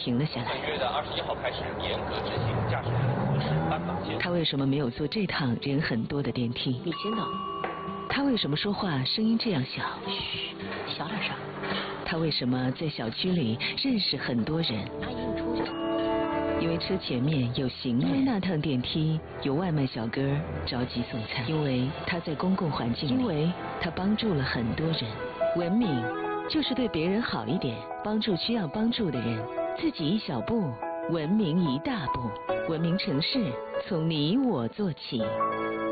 停了下来。 本月的21号开始严格执行驾驶人核实斑马线。 他为什么没有坐这趟人很多的电梯？ 你先到。 他为什么说话声音这样小？ 嘘，小点声。 他为什么在小区里认识很多人？ 阿姨，你出去。 因为车前面有行人，因为那趟电梯有外卖小哥着急送餐，因为他在公共环境里，因为他帮助了很多人。文明就是对别人好一点，帮助需要帮助的人，自己一小步，文明一大步。文明城市从你我做起。